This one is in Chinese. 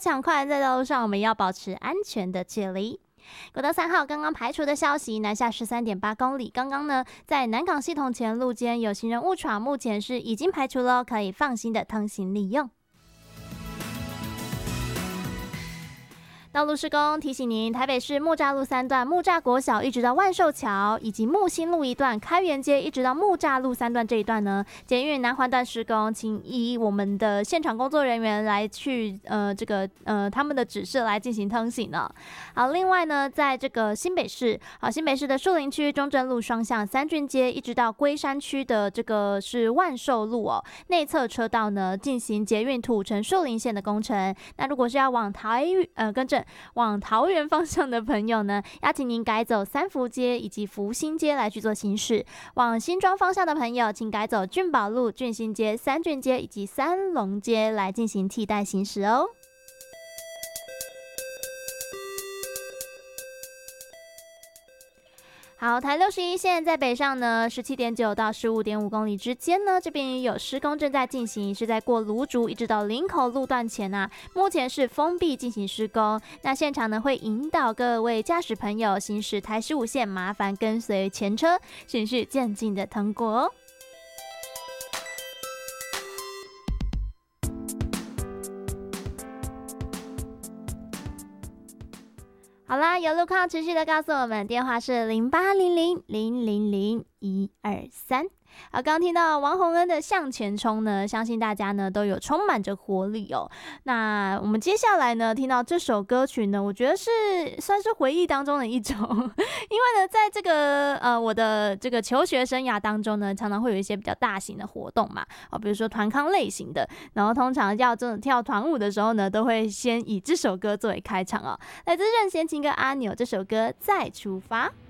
抢快，在道路上我们要保持安全的距离。国道3号刚刚排除的消息，南下13.8公里，刚刚呢在南港系统前路间有行人误闯，目前是已经排除了，可以放心的通行利用。道路施工提醒您，台北市木栅路3段木栅国小一直到万寿桥，以及木星路1段开元街一直到木栅路3段这一段呢，捷运南环段施工，请以我们的现场工作人员来去他们的指示来进行通行了。好，另外呢，在这个新北市的树林区中正路双向三郡街一直到龟山区的这个是万寿路哦，内侧车道呢进行捷运土城树林线的工程。那如果是要往往桃园方向的朋友呢，邀请您改走三福街以及福兴街来去做行驶。往新庄方向的朋友，请改走俊宝路、俊兴街、三郡街以及三龙街来进行替代行驶哦。好，台61线在北上呢，17.9到15.5公里之间呢，这边也有施工正在进行，是在过芦竹一直到林口路段前啊，目前是封闭进行施工。那现场呢会引导各位驾驶朋友行驶台15线，麻烦跟随前车，循序渐进的通过哦。好啦，有路况持续的告诉我们，电话是0800000123。好，刚听到王洪恩的向前冲呢，相信大家呢都有充满着活力哦。那我们接下来呢听到这首歌曲呢，我觉得是算是回忆当中的一种，因为呢在这个我的这个求学生涯当中呢，常常会有一些比较大型的活动嘛，比如说团康类型的，然后通常要真的跳团舞的时候呢，都会先以这首歌作为开场哦。来自任贤齐跟阿牛这首歌《再出发》。